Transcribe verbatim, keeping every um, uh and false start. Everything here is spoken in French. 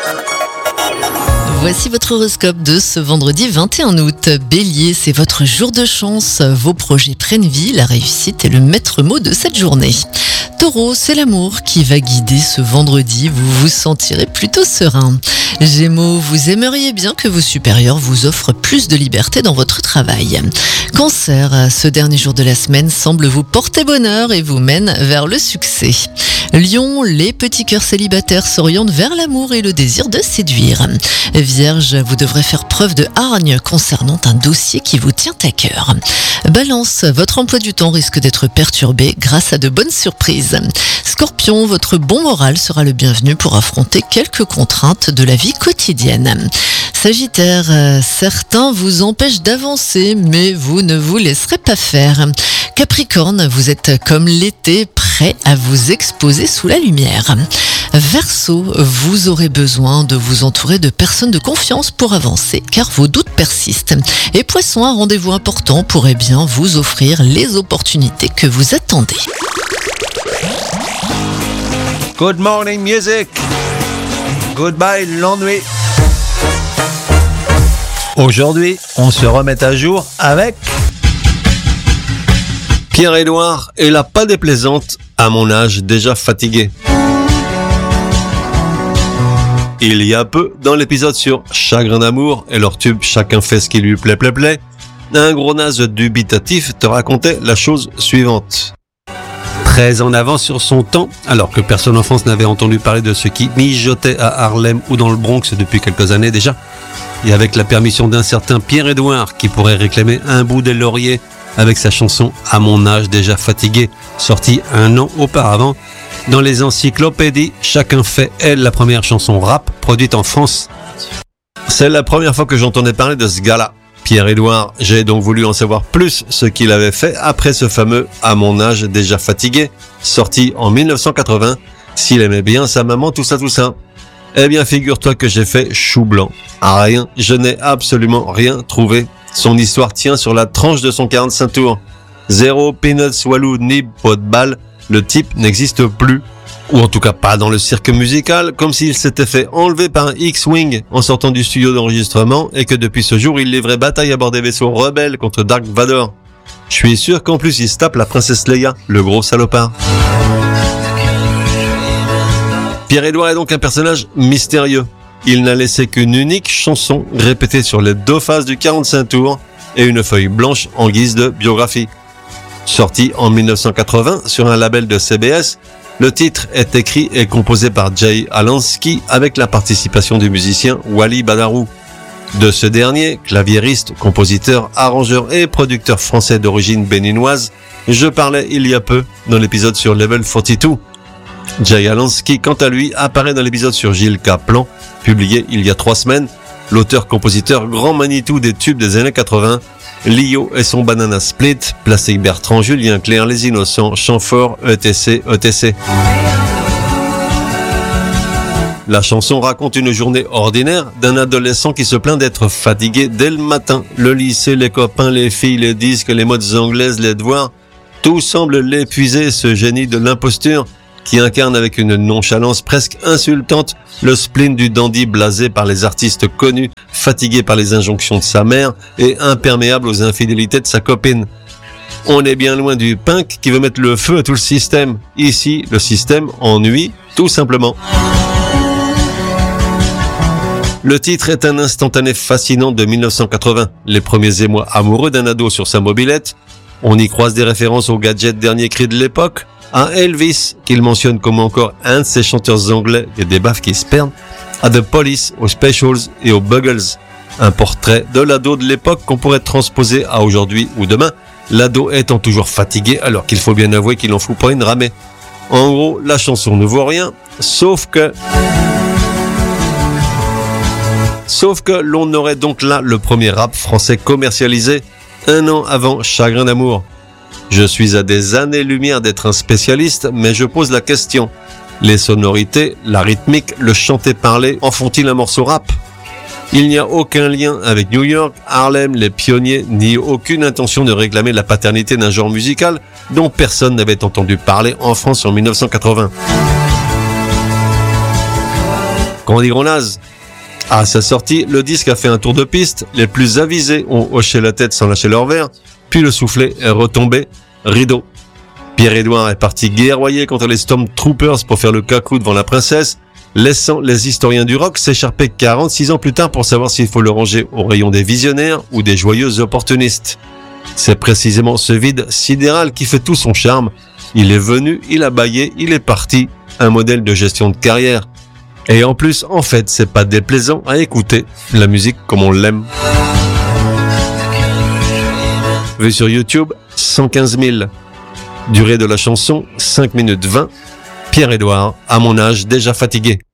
Voici votre horoscope de ce vendredi vingt et un août. Bélier, c'est votre jour de chance. Vos projets prennent vie, la réussite est le maître mot de cette journée. Taureau, c'est l'amour qui va guider ce vendredi. Vous vous sentirez plutôt serein. Gémeaux, vous aimeriez bien que vos supérieurs vous offrent plus de liberté dans votre travail. Cancer, ce dernier jour de la semaine semble vous porter bonheur et vous mène vers le succès. Lion, les petits cœurs célibataires s'orientent vers l'amour et le désir de séduire. Vierge, vous devrez faire preuve de hargne concernant un dossier qui vous tient à cœur. Balance, votre emploi du temps risque d'être perturbé grâce à de bonnes surprises. Scorpion, votre bon moral sera le bienvenu pour affronter quelques contraintes de la vie quotidienne. Sagittaire, certains vous empêchent d'avancer, mais vous ne vous laisserez pas faire. Capricorne, vous êtes comme l'été, prêt à vous exposer sous la lumière. Verseau, vous aurez besoin de vous entourer de personnes de confiance pour avancer, car vos doutes persistent. Et Poisson, un rendez-vous important pourrait bien vous offrir les opportunités que vous attendez. Good morning music. Goodbye l'ennui. Aujourd'hui, on se remet à jour avec Pierre-Édouard et la pas déplaisante, à mon âge déjà fatigué. Il y a peu, dans l'épisode sur Chagrin d'amour et leur tube Chacun fait ce qui lui plaît plaît plaît, un gros naze dubitatif te racontait la chose suivante. Très en avance sur son temps, alors que personne en France n'avait entendu parler de ce qui mijotait à Harlem ou dans le Bronx depuis quelques années déjà, et avec la permission d'un certain Pierre-Édouard qui pourrait réclamer un bout des lauriers avec sa chanson « À mon âge déjà fatigué », sortie un an auparavant. Dans les encyclopédies, Chacun fait est la première chanson rap produite en France. C'est la première fois que j'entendais parler de ce gars-là, Pierre-Édouard. J'ai donc voulu en savoir plus ce qu'il avait fait après ce fameux « À mon âge déjà fatigué », sorti en mille neuf cent quatre-vingts, s'il aimait bien sa maman, tout ça, tout ça. Eh bien, figure-toi que j'ai fait chou blanc. À rien, je n'ai absolument rien trouvé. Son histoire tient sur la tranche de son quarante-cinq tours. Zéro peanut swallow ni pot de balle, le type n'existe plus. Ou en tout cas pas dans le cirque musical, comme s'il s'était fait enlever par un X-Wing en sortant du studio d'enregistrement et que depuis ce jour il livrait bataille à bord des vaisseaux rebelles contre Dark Vador. Je suis sûr qu'en plus il se tape la princesse Leia, le gros salopard. Pierre-Édouard est donc un personnage mystérieux. Il n'a laissé qu'une unique chanson répétée sur les deux phases du quarante-cinq tours et une feuille blanche en guise de biographie. Sorti en mille neuf cent quatre-vingts sur un label de C B S, le titre est écrit et composé par Jay Alansky avec la participation du musicien Wally Badarou. De ce dernier, claviériste, compositeur, arrangeur et producteur français d'origine béninoise, je parlais il y a peu dans l'épisode sur Level quarante-deux. Jay Alansky, quant à lui, apparaît dans l'épisode sur Gilles Caplan, publié il y a trois semaines, l'auteur-compositeur grand Manitou des tubes des années quatre-vingts, Lio et son Banana Split, Plastic Bertrand, Julien Clerc, Les Innocents, Chamfort, E T C, E T C. La chanson raconte une journée ordinaire d'un adolescent qui se plaint d'être fatigué dès le matin. Le lycée, les copains, les filles, les disques, les modes anglaises, les devoirs, tout semble l'épuiser, ce génie de l'imposture qui incarne avec une nonchalance presque insultante le spleen du dandy blasé par les artistes connus, fatigué par les injonctions de sa mère et imperméable aux infidélités de sa copine. On est bien loin du punk qui veut mettre le feu à tout le système. Ici, le système ennuie, tout simplement. Le titre est un instantané fascinant de mille neuf cent quatre-vingts, les premiers émois amoureux d'un ado sur sa mobilette. On y croise des références aux gadgets dernier cri de l'époque, à Elvis, qu'il mentionne comme encore un de ses chanteurs anglais, il y a des baffes qui se perdent, à The Police, aux Specials et aux Buggles. Un portrait de l'ado de l'époque qu'on pourrait transposer à aujourd'hui ou demain, l'ado étant toujours fatigué alors qu'il faut bien avouer qu'il en fout pas une ramée. En gros, la chanson ne vaut rien, sauf que... Sauf que l'on aurait donc là le premier rap français commercialisé, un an avant Chagrin d'amour. Je suis à des années-lumière d'être un spécialiste, mais je pose la question. Les sonorités, la rythmique, le chanté-parlé en font-ils un morceau rap ? Il n'y a aucun lien avec New York, Harlem, les pionniers, ni aucune intention de réclamer la paternité d'un genre musical dont personne n'avait entendu parler en France en mille neuf cent quatre-vingts. Quand on dit gros naze, à sa sortie, le disque a fait un tour de piste, les plus avisés ont hoché la tête sans lâcher leur verre, puis le soufflet est retombé, rideau. Pierre-Édouard est parti guerroyer contre les Stormtroopers pour faire le cacou devant la princesse, laissant les historiens du rock s'écharper quarante-six ans plus tard pour savoir s'il faut le ranger au rayon des visionnaires ou des joyeux opportunistes. C'est précisément ce vide sidéral qui fait tout son charme. Il est venu, il a bâillé, il est parti, un modèle de gestion de carrière. Et en plus, en fait, c'est pas déplaisant à écouter la musique comme on l'aime. Vu sur YouTube, cent quinze mille. Durée de la chanson, cinq minutes vingt. Pierre-Édouard, à mon âge déjà fatigué.